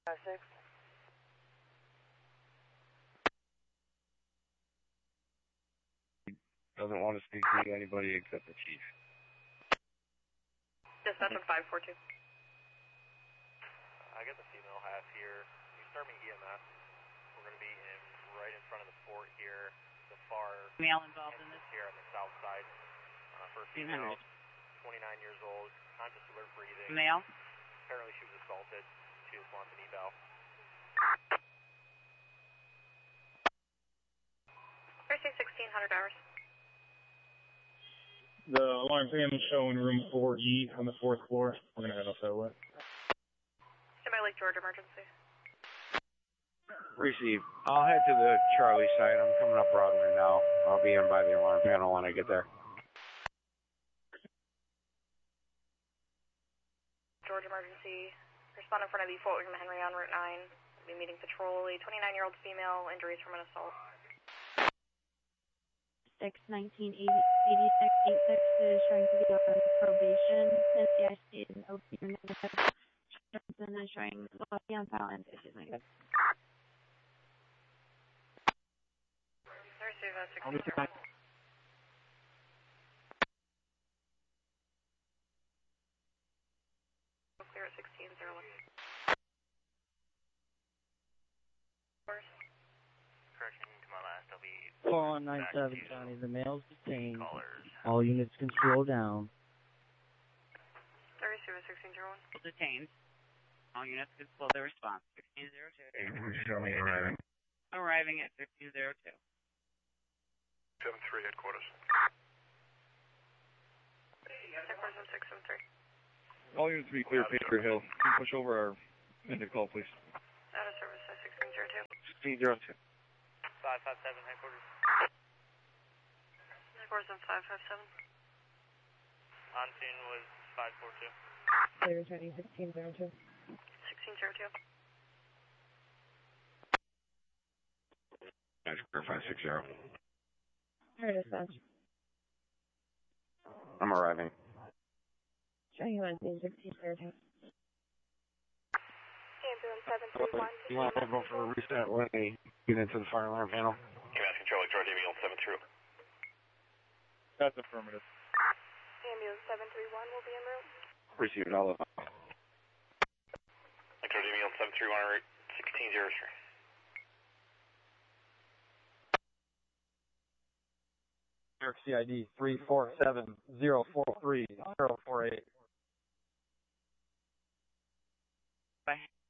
56. Doesn't want to speak to anybody except the chief. Dispatch on 542. I got the female half here. You start me EMS. We're going to be right in front of the fort here. The far Male involved in this? Here on the south side. First female, 29 years old, conscious alert breathing. Male? Apparently she was assaulted. She just wants an eval. 1600 hours. The alarm panel showing room 4E on the 4th floor. We're going to head up that way. Stand by Lake George emergency. Receive. I'll head to the Charlie side. I'm coming up Broadway now. I'll be in by the alarm panel when I get there. George emergency. Respond in front of the Fort William Henry on Route 9. We'll be meeting patrol. A 29-year-old female, injuries from an assault. 6-19-86-86 is trying to be on probation. NCIC is open negative. Johnson is trying to be on file and is negative. Receive that 1601. Clear at 1601. Correction to my last, I'll be 4197 County, the male's detained. All units can slow down. Receive at 1601. Detained. All units can slow their response. 1602. Show me arriving. Arriving at 1602. 7-3 headquarters. Headquarters on 673. All units be clear, Patriot Hill. Can you push over our ended call, please? Out of service at 1602. 1602. 557 headquarters. Headquarters on 557. On scene was 542. They're returning 1602. 1602. That's 560. Here, dispatch. I'm arriving. Trying you on scene 1602. Ambulance 731. You want to go for a reset when they get into the fire alarm panel? Command control, George Ambulance 73. That's affirmative. Ambulance 731 will be en route. Received all of them. George Ambulance 731 on route 1603. New York CID 347-043-048. Bye.